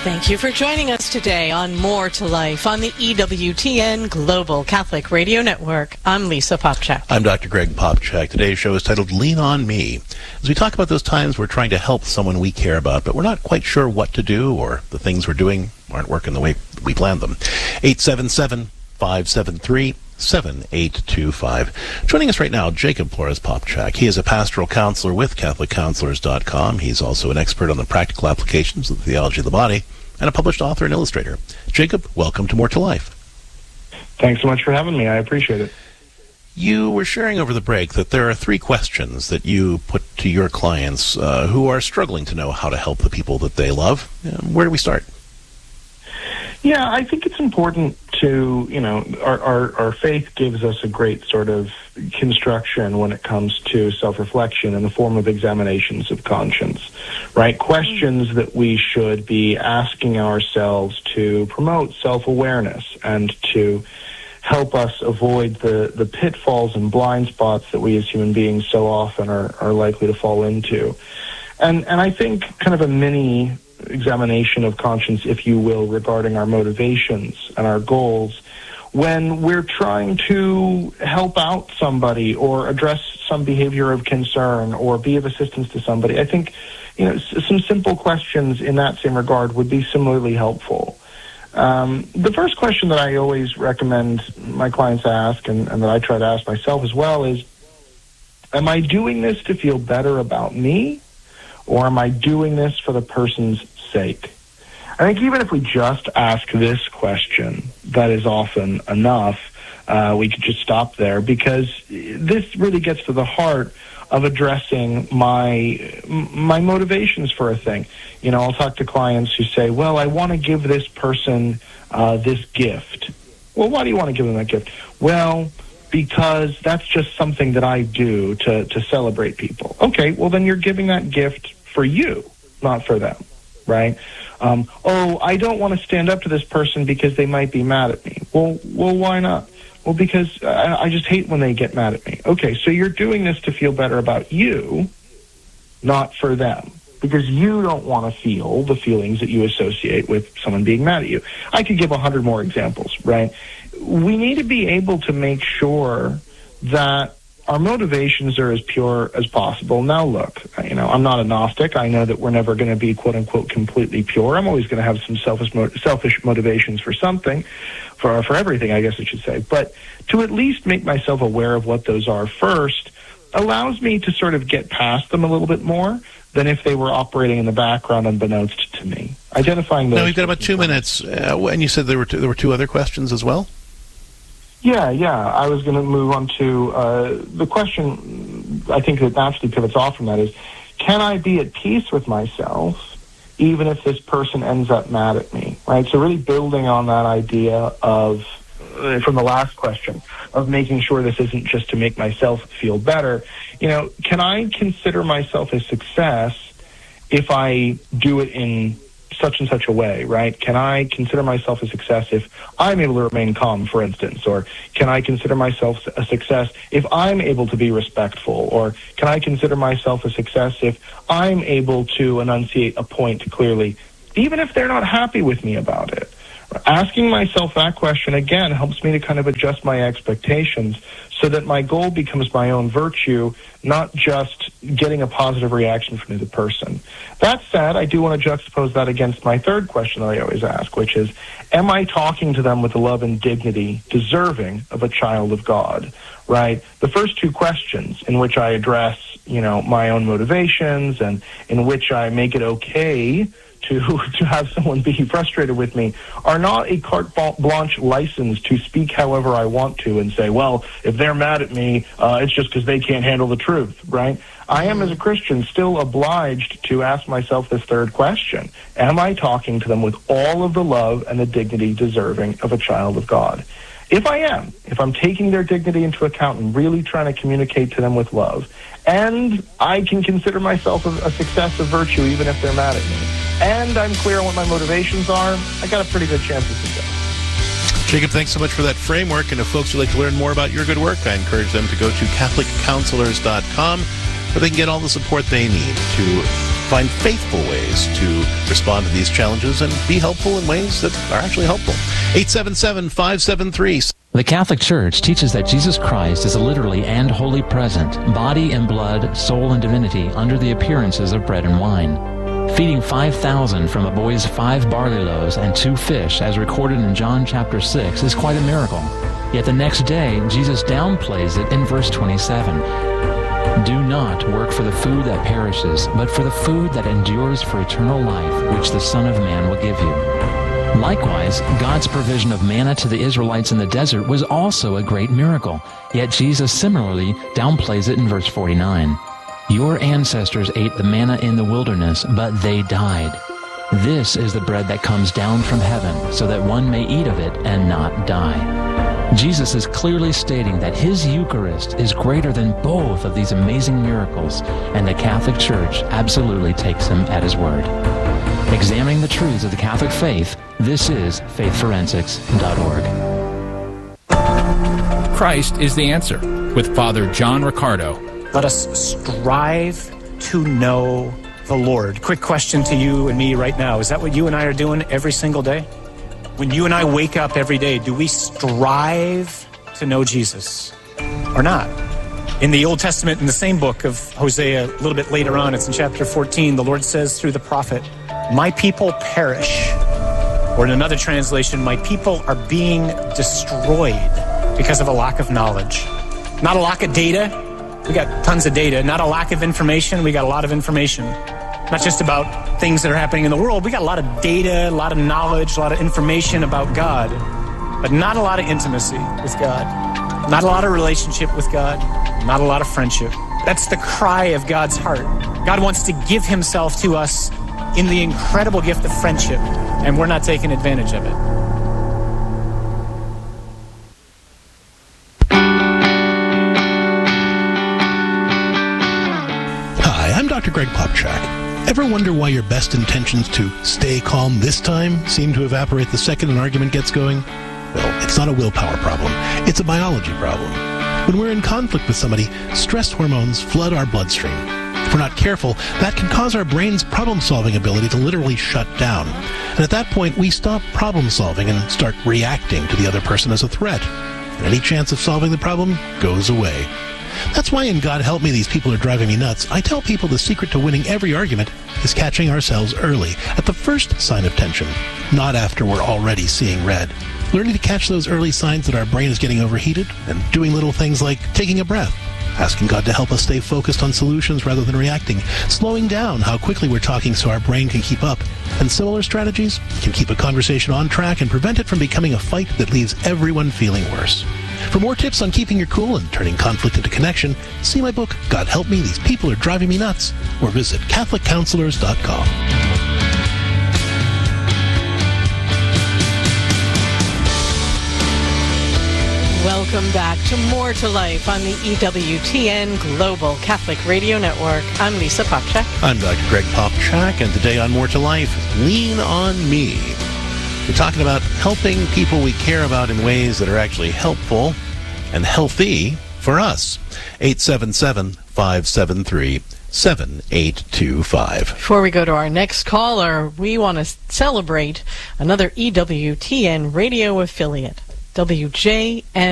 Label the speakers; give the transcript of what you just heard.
Speaker 1: Thank you for joining us today on More to Life on the EWTN Global Catholic Radio Network. I'm Lisa Popcak.
Speaker 2: I'm Dr. Greg Popcak. Today's show is titled Lean on Me. As we talk about those times we're trying to help someone we care about, but we're not quite sure what to do, or the things we're doing aren't working the way we planned them. 877-573-7825. Joining us right now, Jacob Flores Popcak. He is a pastoral counselor with CatholicCounselors.com. He's also an expert on the practical applications of the theology of the body and a published author and illustrator. Jacob, welcome to More to Life.
Speaker 3: Thanks so much for having me. I appreciate it.
Speaker 2: You were sharing over the break that there are 3 questions that you put to your clients who are struggling to know how to help the people that they love. Where do we start?
Speaker 3: Yeah, I think it's important to, our faith gives us a great sort of construction when it comes to self-reflection in the form of examinations of conscience, right? Questions that we should be asking ourselves to promote self-awareness and to help us avoid the pitfalls and blind spots that we as human beings so often are likely to fall into. And I think kind of a mini examination of conscience, if you will, regarding our motivations and our goals when we're trying to help out somebody or address some behavior of concern or be of assistance to somebody. I think, some simple questions in that same regard would be similarly helpful. The first question that I always recommend my clients ask, and that I try to ask myself as well, is, am I doing this to feel better about me, or am I doing this for the person's sake? I think even if we just ask this question, that is often enough. We could just stop there, because this really gets to the heart of addressing my motivations for a thing. I'll talk to clients who say, well, I want to give this person this gift. Well, why do you want to give them that gift? Well, because that's just something that I do to celebrate people. Okay, well, then you're giving that gift for you, not for them, right? I don't want to stand up to this person because they might be mad at me. Well, why not? Well, because I just hate when they get mad at me. Okay, so you're doing this to feel better about you, not for them, because you don't want to feel the feelings that you associate with someone being mad at you. I could give 100 more examples, right? We need to be able to make sure that our motivations are as pure as possible. Now, look, I'm not a Gnostic. I know that we're never going to be, quote unquote, completely pure. I'm always going to have some selfish motivations for something, for everything, I guess I should say. But to at least make myself aware of what those are first allows me to sort of get past them a little bit more than if they were operating in the background unbeknownst to me. Identifying those.
Speaker 2: Now, we've got about 2 minutes, and you said there were 2 other questions as well?
Speaker 3: Yeah. I was going to move on to the question, I think that naturally pivots off from that is, can I be at peace with myself even if this person ends up mad at me, right? So really building on that idea of, from the last question, of making sure this isn't just to make myself feel better. Can I consider myself a success if I do it in such and such a way, right? Can I consider myself a success if I'm able to remain calm, for instance? Or can I consider myself a success if I'm able to be respectful? Or can I consider myself a success if I'm able to enunciate a point clearly, even if they're not happy with me about it? Asking myself that question, again, helps me to kind of adjust my expectations so that my goal becomes my own virtue, not just getting a positive reaction from the person. That said, I do want to juxtapose that against my third question that I always ask, which is, am I talking to them with the love and dignity deserving of a child of God, right? The first 2 questions in which I address, my own motivations and in which I make it okay to have someone be frustrated with me are not a carte blanche license to speak however I want to and say, well, if they're mad at me, it's just because they can't handle the truth, right? I am, as a Christian, still obliged to ask myself this third question. Am I talking to them with all of the love and the dignity deserving of a child of God? If I am, if I'm taking their dignity into account and really trying to communicate to them with love, and I can consider myself a success of virtue even if they're mad at me, and I'm clear on what my motivations are, I got a pretty good chance of success.
Speaker 2: Jacob, thanks so much for that framework. And if folks would like to learn more about your good work, I encourage them to go to CatholicCounselors.com, where they can get all the support they need to find faithful ways to respond to these challenges and be helpful in ways that are actually helpful. 877-573.
Speaker 4: The Catholic Church teaches that Jesus Christ is literally and wholly present, body and blood, soul and divinity, under the appearances of bread and wine. Feeding 5,000 from a boy's 5 barley loaves and 2 fish, as recorded in John chapter 6, is quite a miracle. Yet the next day, Jesus downplays it in verse 27. Do not work for the food that perishes, but for the food that endures for eternal life, which the Son of Man will give you. Likewise, God's provision of manna to the Israelites in the desert was also a great miracle, yet Jesus similarly downplays it in verse 49. Your ancestors ate the manna in the wilderness, but they died. This is the bread that comes down from heaven, so that one may eat of it and not die. Jesus is clearly stating that his Eucharist is greater than both of these amazing miracles, and the Catholic Church absolutely takes him at his word. Examining the truths of the Catholic faith, this is faithforensics.org.
Speaker 5: Christ is the answer, with Father John Riccardo.
Speaker 6: Let us strive to know the Lord. Quick question to you and me right now. Is that what you and I are doing every single day? When you and I wake up every day, do we strive to know Jesus or not? In the Old Testament, in the same book of Hosea, a little bit later on, it's in chapter 14, the Lord says through the prophet, my people perish. Or in another translation, my people are being destroyed because of a lack of knowledge. Not a lack of data. We got tons of data. Not a lack of information. We got a lot of information. Not just about things that are happening in the world. We got a lot of data, a lot of knowledge, a lot of information about God, but not a lot of intimacy with God. Not a lot of relationship with God. Not a lot of friendship. That's the cry of God's heart. God wants to give himself to us in the incredible gift of friendship, and we're not taking advantage of it.
Speaker 2: Hi, I'm Dr. Greg Popchak. Ever wonder why your best intentions to stay calm this time seem to evaporate the second an argument gets going? Well, it's not a willpower problem. It's a biology problem. When we're in conflict with somebody, stress hormones flood our bloodstream. If we're not careful, that can cause our brain's problem-solving ability to literally shut down. And at that point, we stop problem-solving and start reacting to the other person as a threat. And any chance of solving the problem goes away. That's why in God Help Me, These People Are Driving Me Nuts, I tell people the secret to winning every argument is catching ourselves early, at the first sign of tension, not after we're already seeing red. Learning to catch those early signs that our brain is getting overheated, and doing little things like taking a breath, asking God to help us stay focused on solutions rather than reacting, slowing down how quickly we're talking so our brain can keep up, and similar strategies can keep a conversation on track and prevent it from becoming a fight that leaves everyone feeling worse. For more tips on keeping your cool and turning conflict into connection, see my book, God Help Me, These People Are Driving Me Nuts, or visit CatholicCounselors.com.
Speaker 1: Welcome back to More to Life on the EWTN Global Catholic Radio Network. I'm Lisa Popchak.
Speaker 2: I'm Dr. Greg Popchak, and today on More to Life, Lean on Me. We're talking about helping people we care about in ways that are actually helpful and healthy for us. 877-573-7825.
Speaker 1: Before we go to our next caller, we want to celebrate another EWTN radio affiliate, WJM.